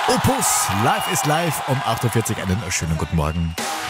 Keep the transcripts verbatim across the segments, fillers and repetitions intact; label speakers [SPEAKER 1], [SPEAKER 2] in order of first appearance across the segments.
[SPEAKER 1] Opus, live ist live um acht Uhr vierzig. Einen schönen guten Morgen.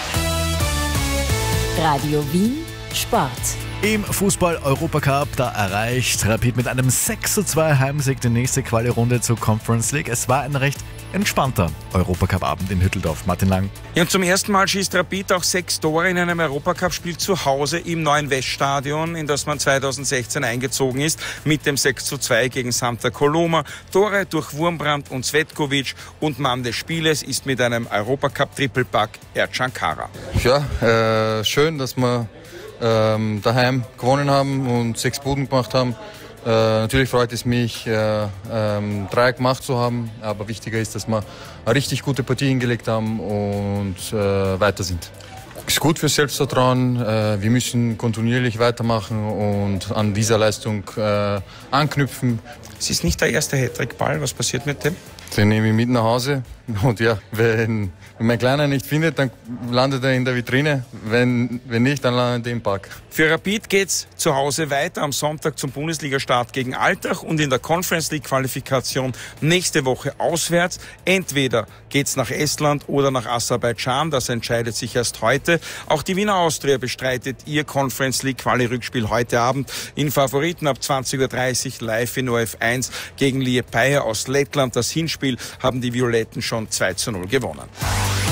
[SPEAKER 2] Radio Wien Sport.
[SPEAKER 1] Im Fußball-Europacup, da erreicht Rapid mit einem sechs zu zwei Heimsieg die nächste Quali-Runde zur Conference League. Es war ein recht entspannter Europacup-Abend in Hütteldorf. Martin Lang.
[SPEAKER 3] Ja, und zum ersten Mal schießt Rapid auch sechs Tore in einem Europacup-Spiel zu Hause im neuen Weststadion, in das man zweitausendsechzehn eingezogen ist, mit dem sechs zu zwei gegen Santa Coloma. Tore durch Wurmbrand und Cvetkovic, und Mann des Spieles ist mit einem Europacup-Trippelpack Ercan Kara.
[SPEAKER 4] Ja, äh, schön, dass wir ähm, daheim gewonnen haben und sechs Buden gemacht haben. Äh, natürlich freut es mich, äh, ähm, drei gemacht zu haben, aber wichtiger ist, dass wir eine richtig gute Partie hingelegt haben und äh, weiter sind. Ist gut für Selbstvertrauen. Äh, wir müssen kontinuierlich weitermachen und an dieser Leistung äh, anknüpfen.
[SPEAKER 3] Es ist nicht der erste Hattrick-Ball. Was passiert mit dem?
[SPEAKER 4] Den nehme ich mit nach Hause. Und ja, wenn, wenn mein Kleiner nicht findet, dann landet er in der Vitrine. Wenn, wenn nicht, dann landet er im Park.
[SPEAKER 3] Für Rapid geht's zu Hause weiter am Sonntag zum Bundesliga-Start gegen Altach und in der Conference League-Qualifikation nächste Woche auswärts. Entweder geht's nach Estland oder nach Aserbaidschan. Das entscheidet sich erst heute. Auch die Wiener Austria bestreitet ihr Conference League-Quali-Rückspiel heute Abend in Favoriten ab zwanzig Uhr dreißig live in O F eins gegen Liepaja aus Lettland. Das Hinspiel haben die Violetten schon zwei zu null gewonnen.